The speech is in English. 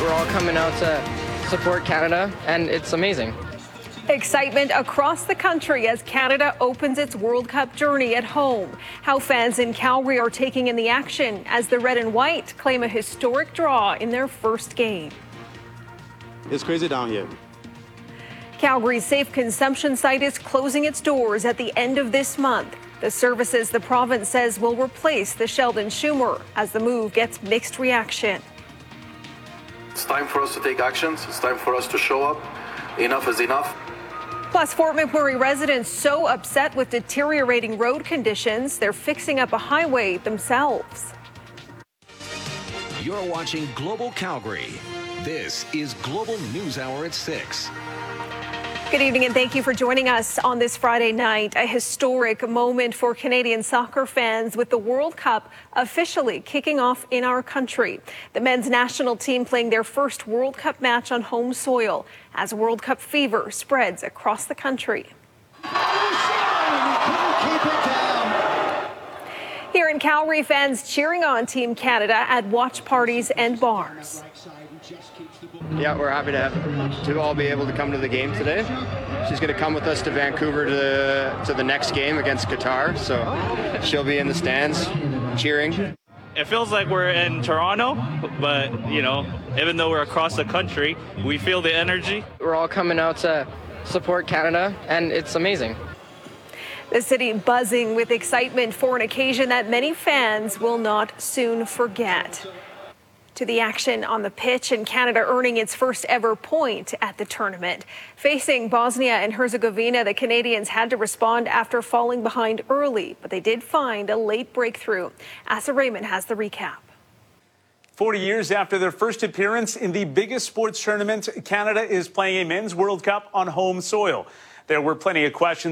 We're all coming out to support Canada, and it's amazing. Excitement across the country as Canada opens its World Cup journey at home. How fans in Calgary are taking in the action as the red and white claim a historic draw in their first game. It's crazy down here. Calgary's safe consumption site is closing its doors at the end of this month. The services the province says will replace the Sheldon Schumer as the move gets mixed reaction. It's time for us to take actions. It's time for us to show up. Enough is enough. Plus, Fort McMurray residents so upset with deteriorating road conditions, they're fixing up a highway themselves. You're watching Global Calgary. This is Global News Hour at 6. Good evening and thank you for joining us on this Friday night. A historic moment for Canadian soccer fans with the World Cup officially kicking off in our country. The men's national team playing their first World Cup match on home soil as World Cup fever spreads across the country. Here in Calgary, fans cheering on Team Canada at watch parties and bars. Yeah, we're happy to all be able to come to the game today. She's going to come with us to Vancouver to the next game against Qatar, so she'll be in the stands cheering. It feels like we're in Toronto, but, even though we're across the country, we feel the energy. We're all coming out to support Canada, and it's amazing. The city buzzing with excitement for an occasion that many fans will not soon forget. To the action on the pitch, and Canada earning its first ever point at the tournament. Facing Bosnia and Herzegovina, the Canadians had to respond after falling behind early, but they did find a late breakthrough. Asa Raymond has the recap. 40 years after their first appearance in the biggest sports tournament, Canada is playing a men's World Cup on home soil. There were plenty of questions